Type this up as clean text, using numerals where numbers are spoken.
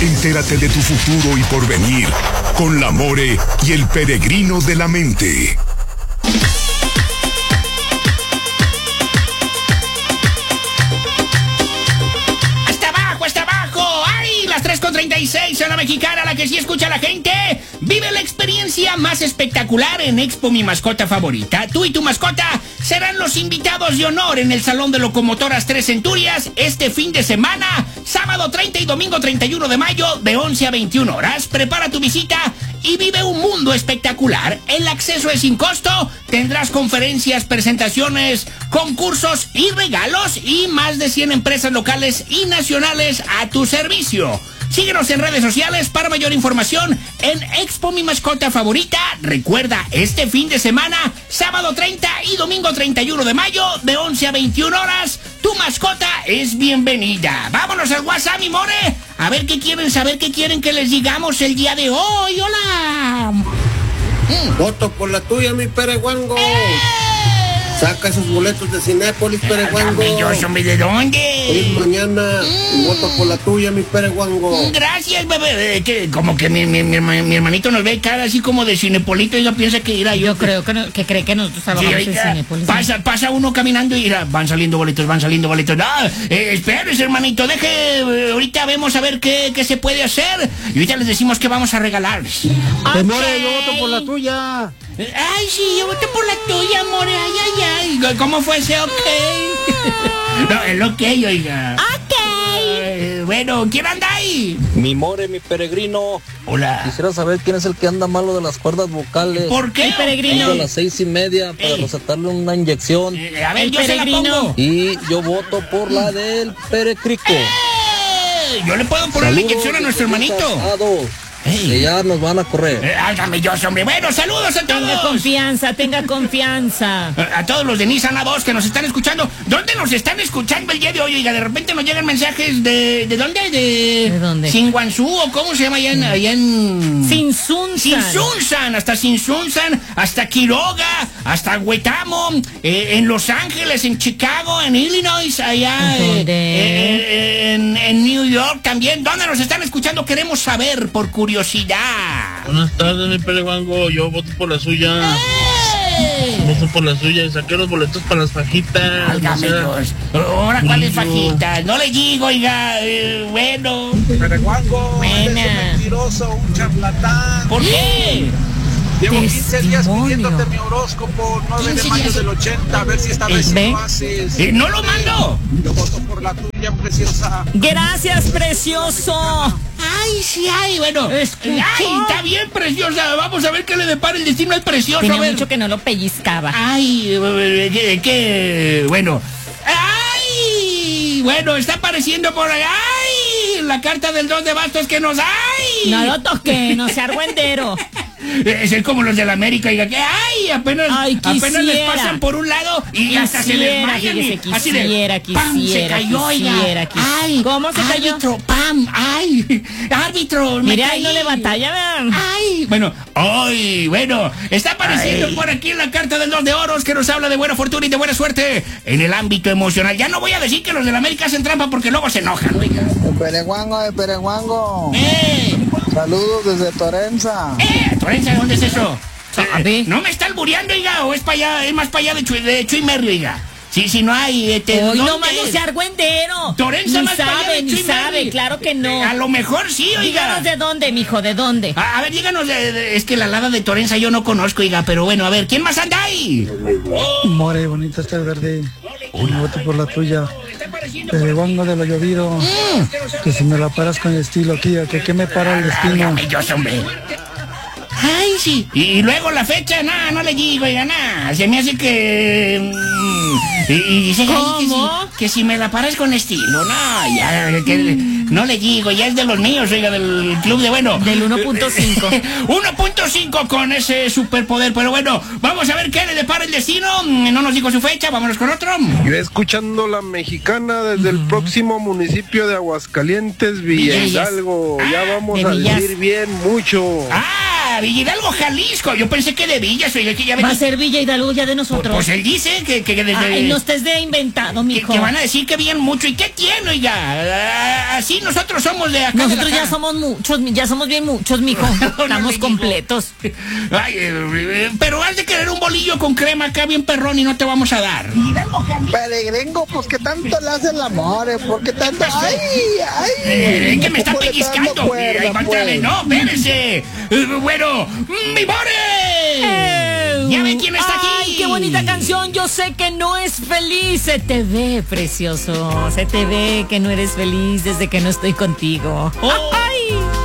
Entérate de tu futuro y porvenir con la More y el Peregrino de la Mente. ¡Hasta abajo! ¡Ay! Las 3:36 en la mexicana, la que sí escucha a la gente. Vive la experiencia más espectacular en Expo Mi Mascota Favorita. Tú y tu mascota serán los invitados de honor en el Salón de Locomotoras 3 Centurias este fin de semana, sábado 30 y domingo 31 de mayo, de 11 a 21 horas. Prepara tu visita y vive un mundo espectacular. El acceso es sin costo. Tendrás conferencias, presentaciones, concursos y regalos, y más de 100 empresas locales y nacionales a tu servicio. Síguenos en redes sociales para mayor información en Expo Mi Mascota Favorita. Recuerda, este fin de semana, sábado 30 y domingo 31 de mayo, de 11 a 21 horas, tu mascota es bienvenida. Vámonos al WhatsApp, mi more, a ver qué quieren saber, qué quieren que les digamos el día de hoy. ¡Hola! Voto por la tuya, mi pereguango. Saca esos boletos de Cinépolis, pereguango. Hombre, ¿de dónde? Hoy mañana. Voto por la tuya, mi pereguango. Gracias, bebé. Que como que mi hermanito nos ve cara así como de Cinepolito y no piensa que irá yo. Yo creo que cree que nosotros trabajamos en Cinépolis. Pasa uno caminando y van saliendo boletos. No, espérese, hermanito, deje. Ahorita vemos a ver qué se puede hacer. Y ahorita les decimos que vamos a regalar. Okay. More, yo voto por la tuya. Ay, sí, yo voto por la tuya, more. Ay. ¿Cómo fue ese ok? No, el ok, oiga. Ok. Bueno, ¿quién anda ahí? Mi more, mi peregrino. Hola. Quisiera saber quién es el que anda malo de las cuerdas vocales. ¿Por qué? El peregrino. A las 6:30 para recetarle una inyección. A ver, yo se la pongo. Y yo voto por la del perecrico. Yo le puedo poner la inyección a nuestro hermanito. Que ya nos van a correr. Hágame yo, hombre. Bueno, saludos a todos. Tenga confianza. A todos los de Nissan A2 que nos están escuchando. ¿Dónde nos están escuchando el día de hoy? Oiga, de repente nos llegan mensajes ¿de dónde? ¿De dónde? Singuanzú, o ¿cómo se llama allá en... Sinsunzan, hasta Sinsunzan, hasta Quiroga, hasta Huetamo, en Los Ángeles, en Chicago, en Illinois, allá en New York también. ¿Dónde nos están escuchando? Queremos saber, por curiosidad. Buenas tardes, mi pereguango. Yo voto por la suya. Voto por la suya y saqué los boletos para las fajitas. Válgame Dios. Ahora, ¿cuáles fajitas? No le digo, oiga. Bueno. Pereguango, eres un mentiroso, un charlatán. ¿Por qué? Llevo 15 días pidiéndote mi horóscopo, 9 de mayo del 80, a ver si esta vez lo haces. ¡No lo mando! Yo voto por la tuya, preciosa. Gracias, precioso. Ay, sí, bueno. Ay, está bien, preciosa. Vamos a ver qué le depara el destino al precioso. Tiene mucho que no lo pellizcaba. Ay, bueno. Ay, bueno, está apareciendo por ahí. Ay, la carta del 2 de bastos que nos... Ay. No lo toque, no sea argüendero. Es como los de la América, y que apenas les pasan por un lado y hasta se les mayan y así de ¡pam! Se cayó, oiga. Ay, ¿cómo se cayó? Árbitro, ¡pam! Ay, árbitro, mire, ahí no le batalla, vean. Ay, bueno, está apareciendo por aquí la carta del 2 de oros que nos habla de buena fortuna y de buena suerte en el ámbito emocional. Ya no voy a decir que los de la América hacen trampa porque luego se enojan, oiga. El pereguango. Saludos desde Torenza. ¿Torenza? ¿Dónde es eso? ¿No me está albureando, oiga? ¿O es para allá, es más para allá de Chuimerrio, oiga? Sí, no hay... Hoy no más no sea argüendero. Torenza más para allá de ni sabe, claro que no. A lo mejor sí, oiga. Díganos de dónde, mijo, ¿de dónde? A ver, díganos, es que la lada de Torenza yo no conozco, oiga, pero bueno, a ver, ¿quién más anda ahí? More, bonita está verde. Hola. Voto por la tuya. Pereguango de lo llovido. Que si me la paras con estilo, aquí, que me para el destino. Hombre. Ay, sí. Y luego la fecha, no le digo, oiga, se me hace que... Y dice que si me la paras con estilo, no le digo, ya es de los míos, oiga, del club de del 1.5. 1.5 con ese superpoder, pero bueno, vamos a ver qué le depara el destino. No nos dijo su fecha, vámonos con otro. Yo escuchando la mexicana desde el próximo municipio de Aguascalientes, Villa Hidalgo. Ya vamos a vivir bien mucho. Villa Hidalgo, Jalisco. Yo pensé que de Villas, oiga, que ya va a ser Villa Hidalgo ya de nosotros. Pues él dice que desde... Ay, no estés de inventado, mijo. Que van a decir que bien mucho. ¿Y qué tiene, oiga? Así nosotros somos de acá. Nosotros ya somos muchos, ya somos bien muchos, mijo. Estamos completos. Ay, pero has de querer un bolillo con crema acá bien perrón y no te vamos a dar. Peregringo, pues que tanto le hace el amor, porque tanto... ¡Ay! Que me está pellizcando. No, espérese. Bueno, ¡mi More! ¿Ya ven quién está aquí? ¡Ay, qué bonita canción! Yo sé que no es feliz. Se te ve, precioso. Se te ve que no eres feliz desde que no estoy contigo.